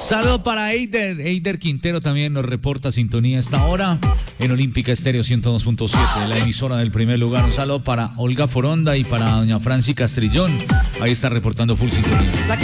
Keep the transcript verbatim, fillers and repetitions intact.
Saludo para Eider. Eider Quintero también nos reporta sintonía a esta hora en Olímpica Estéreo ciento dos punto siete, la emisora del primer lugar. Un saludo para Olga Foronda y para doña Franci Castrillón. Ahí está reportando full sintonía.